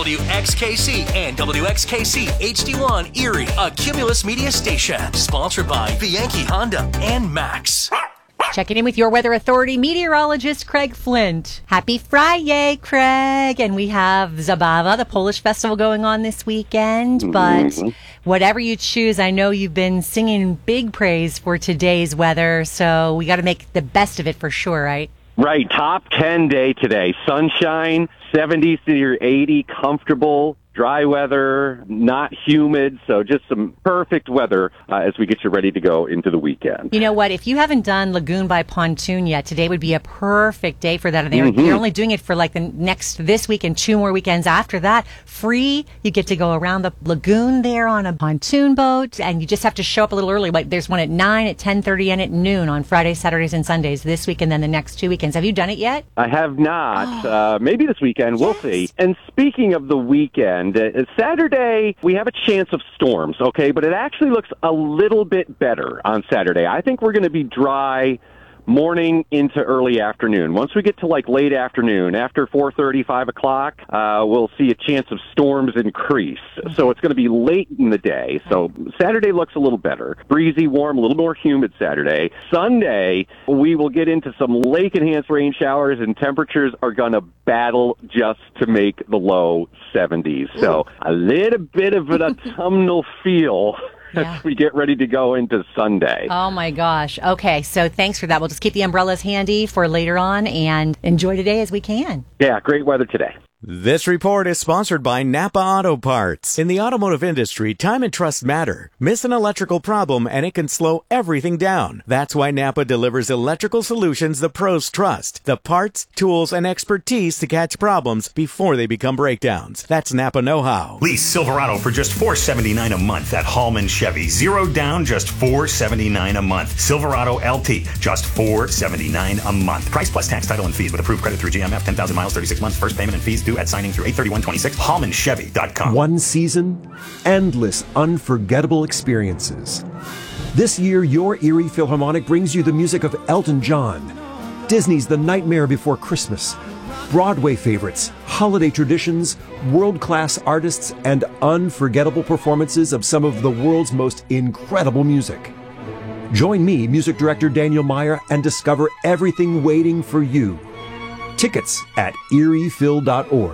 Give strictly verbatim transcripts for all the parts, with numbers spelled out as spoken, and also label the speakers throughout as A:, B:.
A: W X K C and W X K C H D one Erie, a Cumulus Media station. Sponsored by Bianchi Honda and Max.
B: Checking in with your Weather Authority meteorologist, Craig Flint. Happy Friday, Craig. And we have Zabava, the Polish festival, going on this weekend. But mm-hmm. whatever you choose, I know you've been singing big praise for today's weather. So we got to make the best of it for sure, right?
C: Right. Top ten day today. Sunshine, seventies to your eighty, comfortable. Dry weather, not humid, so just some perfect weather uh, as we get you ready to go into the weekend.
B: You know what? If you haven't done Lagoon by Pontoon yet, today would be a perfect day for that. They're,
C: mm-hmm.
B: You're only doing it for like the next, this week and two more weekends after that. Free. You get to go around the lagoon there on a pontoon boat, and you just have to show up a little early. Like there's one at nine, at ten thirty, and at noon on Fridays, Saturdays, and Sundays this week and then the next two weekends. Have you done it yet?
C: I have not.
B: Oh.
C: Uh, maybe this weekend. We'll
B: yes.
C: see. And speaking of the weekend, uh, Saturday, we have a chance of storms, okay? But it actually looks a little bit better on Saturday. I think we're going to be dry morning into early afternoon. Once we get to like late afternoon, after four thirty, five o'clock, uh, we'll see a chance of storms increase. So it's going to be late in the day. So Saturday looks a little better. Breezy, warm, a little more humid Saturday. Sunday, we will get into some lake-enhanced rain showers, and temperatures are going to battle just to make the low seventies. So a little bit of an autumnal feel
B: yeah.
C: as we get ready to go into Sunday.
B: Oh, my gosh. Okay, so thanks for that. We'll just keep the umbrellas handy for later on and enjoy today as we can.
C: Yeah, great weather today.
D: This report is sponsored by Napa Auto Parts. In the automotive industry, time and trust matter. Miss an electrical problem and it can slow everything down. That's why Napa delivers electrical solutions the pros trust. The parts, tools, and expertise to catch problems before they become breakdowns. That's Napa know-how.
E: Lease Silverado for just four hundred seventy-nine dollars a month at Hallman Chevy. Zero down, just four hundred seventy-nine dollars a month. Silverado L T, just four hundred seventy-nine dollars a month. Price plus tax, title, and fees with approved credit through G M F. ten thousand miles, thirty-six months. First payment and fees due at signing through eight thirty-one twenty-six. Hallman Chevy dot com.
F: One season, endless, unforgettable experiences. This year, your Erie Philharmonic brings you the music of Elton John, Disney's The Nightmare Before Christmas, Broadway favorites, holiday traditions, world-class artists, and unforgettable performances of some of the world's most incredible music. Join me, music director Daniel Meyer, and discover everything waiting for you. Tickets at erie phil dot org.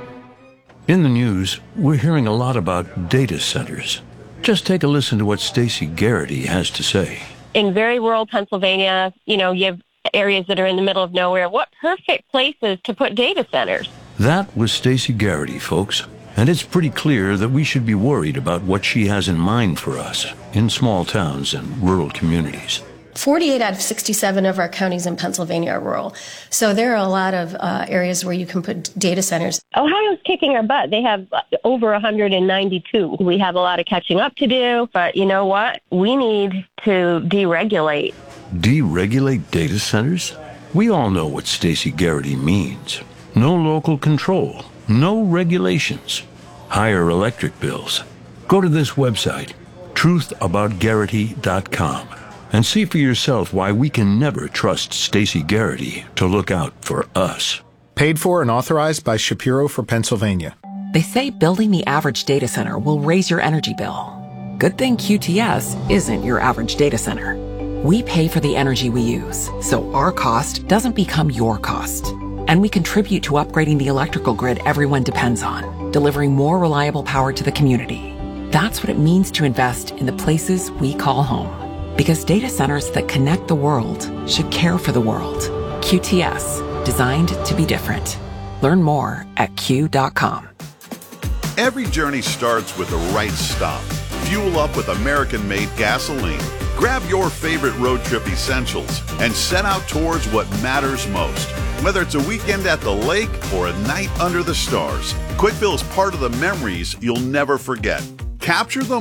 G: In the news, we're hearing a lot about data centers. Just take a listen to what Stacey Garrity has to say.
H: In very rural Pennsylvania, you know, you have areas that are in the middle of nowhere. What perfect places to put data centers?
G: That was Stacey Garrity, folks. And it's pretty clear that we should be worried about what she has in mind for us in small towns and rural communities.
I: forty-eight out of sixty-seven of our counties in Pennsylvania are rural. So there are a lot of uh, areas where you can put data centers.
H: Ohio's kicking our butt. They have over one hundred ninety-two. We have a lot of catching up to do, but you know what? We need to deregulate.
G: Deregulate data centers? We all know what Stacey Garrity means. No local control, no regulations, higher electric bills. Go to this website, truth about garrity dot com. And see for yourself why we can never trust Stacey Garrity to look out for us.
J: Paid for and authorized by Shapiro for Pennsylvania.
K: They say building the average data center will raise your energy bill. Good thing Q T S isn't your average data center. We pay for the energy we use, so our cost doesn't become your cost. And we contribute to upgrading the electrical grid everyone depends on, delivering more reliable power to the community. That's what it means to invest in the places we call home. Because data centers that connect the world should care for the world. Q T S, designed to be different. Learn more at Q dot com.
L: Every journey starts with the right stop. Fuel up with American-made gasoline. Grab your favorite road trip essentials and set out towards what matters most. Whether it's a weekend at the lake or a night under the stars, Quick Fill is part of the memories you'll never forget. Capture them